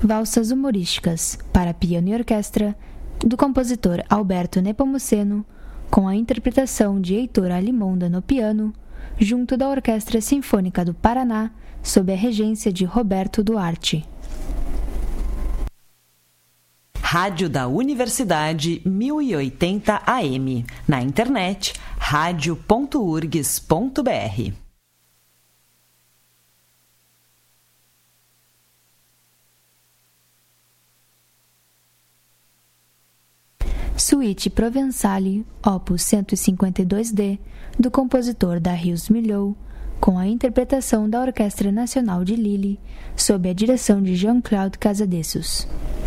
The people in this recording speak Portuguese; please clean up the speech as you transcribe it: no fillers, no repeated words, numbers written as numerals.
Valsas humorísticas para piano e orquestra, do compositor Alberto Nepomuceno, com a interpretação de Heitor Alimonda no piano, junto da Orquestra Sinfônica do Paraná, sob a regência de Roberto Duarte. Rádio da Universidade 1080 AM. Na internet, radio.urgs.br. Suíte Provenzale, opus 152D, do compositor Darius Milhaud, com a interpretação da Orquestra Nacional de Lille, sob a direção de Jean-Claude Casadessos.